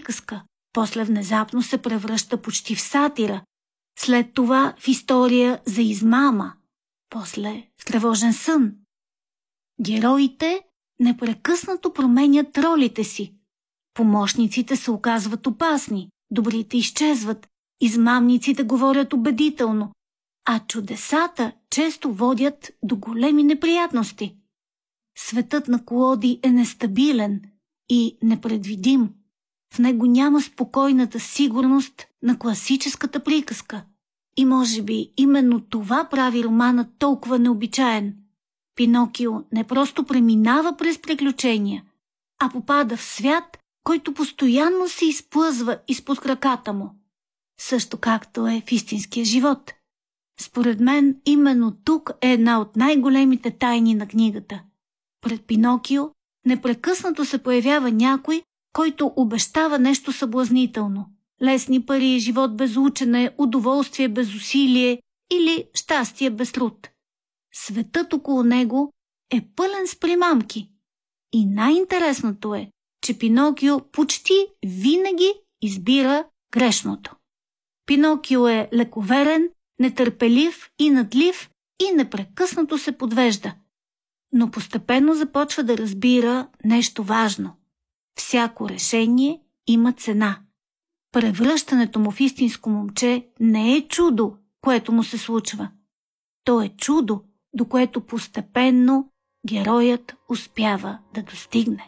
приказка, после внезапно се превръща почти в сатира, след това в история за измама, после в тревожен сън. Героите непрекъснато променят ролите си. Помощниците се оказват опасни, добрите изчезват, измамниците говорят убедително, а чудесата често водят до големи неприятности. Светът на Колоди е нестабилен и непредвидим. В него няма спокойната сигурност на класическата приказка. И може би именно това прави романът толкова необичаен. Пинокио не просто преминава през приключения, а попада в свят, който постоянно се изплъзва изпод краката му. Също както е в истинския живот. Според мен именно тук е една от най-големите тайни на книгата. Пред Пинокио непрекъснато се появява някой, който обещава нещо съблазнително. Лесни пари, живот без учене, удоволствие без усилие или щастие без труд. Светът около него е пълен с примамки. И най-интересното е, че Пинокио почти винаги избира грешното. Пинокио е лековерен, нетърпелив и надлив и непрекъснато се подвежда. Но постепенно започва да разбира нещо важно. Всяко решение има цена. Превръщането му в истинско момче не е чудо, което му се случва. То е чудо, до което постепенно героят успява да достигне.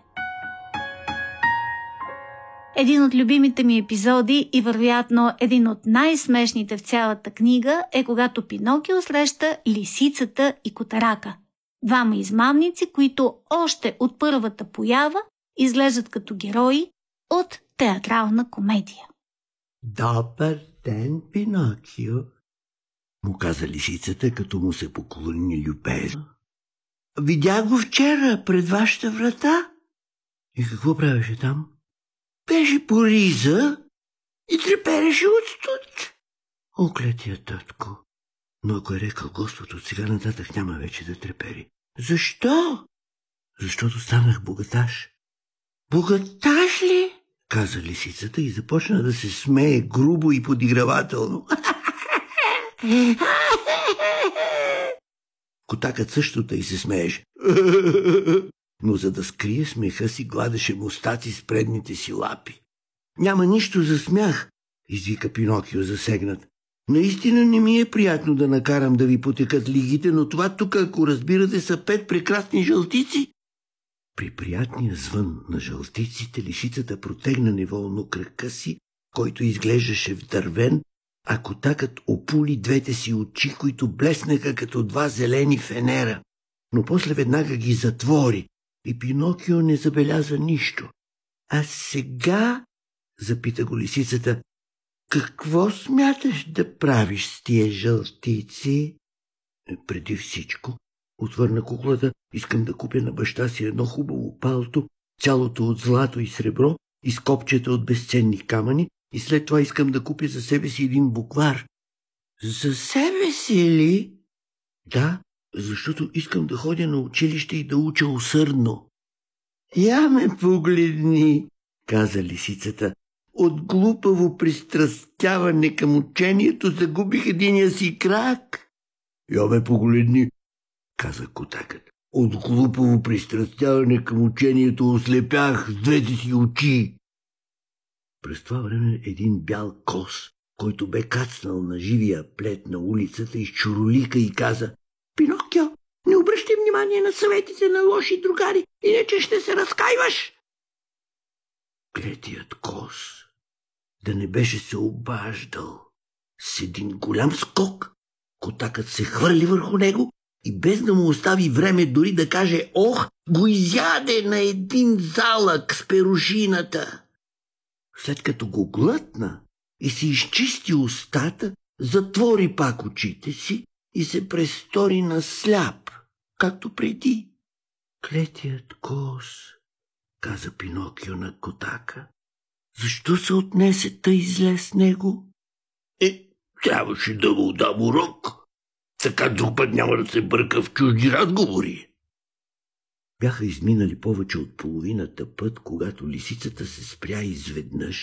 Един от любимите ми епизоди и вероятно един от най-смешните в цялата книга е когато Пинокио среща лисицата и котарака. Двама измамници, които още от първата поява изглеждат като герои от театрална комедия. Добър ден, Пинокио, му каза лисицата, като му се поклони любезно. Видях го вчера пред вашата врата. И какво правеше там? Беше по риза и трепереше от студ. Оклетия татко. Но ако е рекал Господ, от сега нататък няма вече да трепери. Защо? Защото станах богаташ. Богаташ ли? Каза лисицата и започна да се смее грубо и подигравателно. Котакът същото и се смееше. Но за да скрие смеха си, гладеше мустаци с предните си лапи. Няма нищо за смях, извика Пинокио засегнат. Наистина не ми е приятно да накарам да ви потекат лигите, но това тук, ако разбирате, са 5 прекрасни жълтици. При приятния звън на жълтиците лисицата протегна неволно кръка си, който изглеждаше вдървен, а котакът опули двете си очи, които блеснаха като 2 зелени фенера. Но после веднага ги затвори и Пинокио не забеляза нищо. А сега, запита го лисицата, какво смяташ да правиш с тия жълтици? Преди всичко, отвърна куклата, искам да купя на баща си едно хубаво палто, цялото от злато и сребро и с копчета от безценни камъни, и след това искам да купя за себе си един буквар. За себе си ли? Да, защото искам да ходя на училище и да уча усърдно. Я ме погледни, каза лисицата. От глупаво пристрастяване към учението загубих единия си крак. Я ме погледни, каза котакът. От глупаво пристрастяване към учението ослепях с двете си очи. През това време един бял кос, който бе кацнал на живия плет на улицата, изчуролика и каза: Пинокио, не обръщай внимание на съветите на лоши другари, иначе ще се разкайваш. Клетият кос да не беше се обаждал. С един голям скок котакът се хвърли върху него и без да му остави време дори да каже ох, го изяде на един залък с перушината. След като го глътна и си изчисти устата, затвори пак очите си и се престори на сляп, както преди. Клетият кос, каза Пинокио на котака, защо се отнесе тъй зле с него? Трябваше да му дам урок. Така друг път няма да се бърка в чужди разговори. Бяха изминали повече от половината път, когато лисицата се спря изведнъж